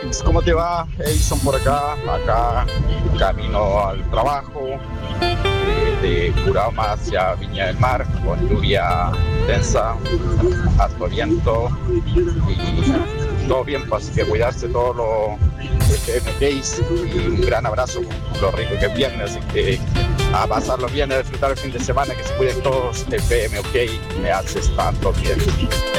Alex, ¿cómo te va? Edison por acá, camino al trabajo, de Curama hacia Viña del Mar, con lluvia intensa, harto viento y todo bien, pues así que cuidarse todo lo FMKs y un gran abrazo, lo rico que es viernes, así que a pasarlo bien, a disfrutar el fin de semana, que se cuiden todos, FM OK, me haces tanto bien.